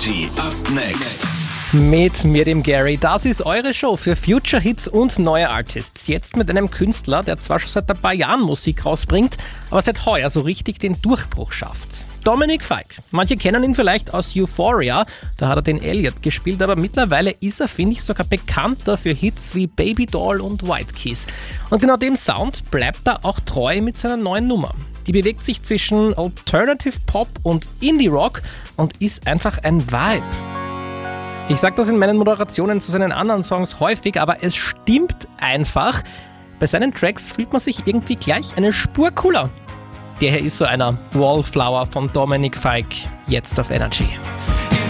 Energy Up Next. Mit mir, dem Gary. Das ist eure Show für Future Hits und neue Artists. Jetzt mit einem Künstler, der zwar schon seit ein paar Jahren Musik rausbringt, aber seit heuer so richtig den Durchbruch schafft. Dominic Fike. Manche kennen ihn vielleicht aus Euphoria, da hat er den Elliot gespielt, aber mittlerweile ist er, finde ich, sogar bekannter für Hits wie Baby Doll und White Keys. Und genau dem Sound bleibt er auch treu mit seiner neuen Nummer. Die bewegt sich zwischen Alternative Pop und Indie Rock und ist einfach ein Vibe. Ich sage das in meinen Moderationen zu seinen anderen Songs häufig, aber es stimmt einfach. Bei seinen Tracks fühlt man sich irgendwie gleich eine Spur cooler. Der hier ist so einer Wallflower von Dominic Fike, jetzt auf Energy.